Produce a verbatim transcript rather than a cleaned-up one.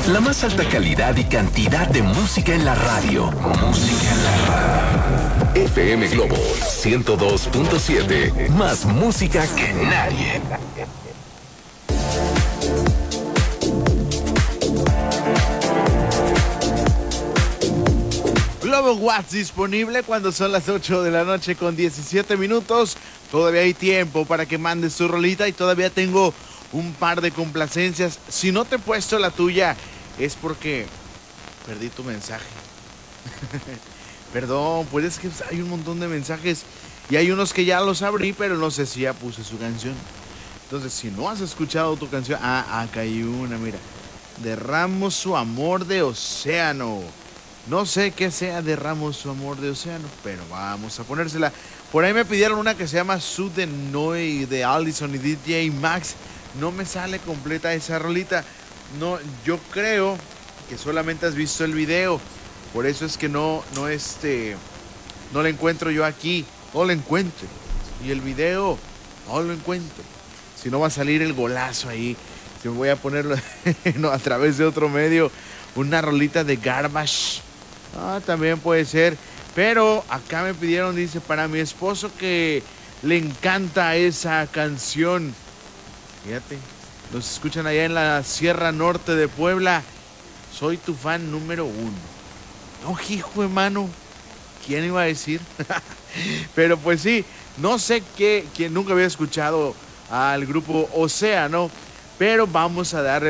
La más alta calidad y cantidad de música en la radio. Música en la radio. F M Globo ciento dos punto siete. Más música que nadie. Globo Watts disponible cuando son las ocho de la noche con diecisiete minutos. Todavía hay tiempo para que mandes tu rolita y todavía tengo un par de complacencias. Si no te he puesto la tuya es porque perdí tu mensaje. Perdón, pues es que hay un montón de mensajes y hay unos que ya los abrí, pero no sé si ya puse su canción. Entonces, si no has escuchado tu canción, ah, acá hay una, mira. Derramo su amor de océano. No sé qué sea Derramo su amor de océano, pero vamos a ponérsela. Por ahí me pidieron una que se llama Sud de Noy de Allison y D J Max. No me sale completa esa rolita. No, yo creo que solamente has visto el video. Por eso es que no, no este, no la encuentro yo aquí. No la encuentro. Y el video no lo encuentro. Si no va a salir el golazo ahí. Si me voy a ponerlo no, a través de otro medio. Una rolita de Garbage. Ah, también puede ser. Pero acá me pidieron, dice, para mi esposo que le encanta esa canción. Fíjate, nos escuchan allá en la Sierra Norte de Puebla. Soy tu fan número uno. No, hijo de mano. ¿Quién iba a decir? Pero pues sí, no sé qué, quien nunca había escuchado al grupo Océano, pero vamos a darle